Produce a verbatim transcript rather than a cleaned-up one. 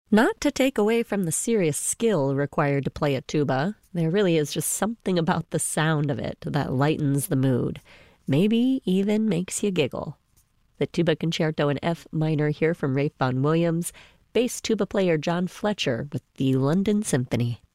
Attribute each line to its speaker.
Speaker 1: Not to take away from the serious skill required to play a tuba, there really is just something about the sound of it that lightens the mood, maybe even makes you giggle. The Tuba Concerto in F minor here from Ralph Vaughan Williams, bass tuba player John Fletcher with the London Symphony.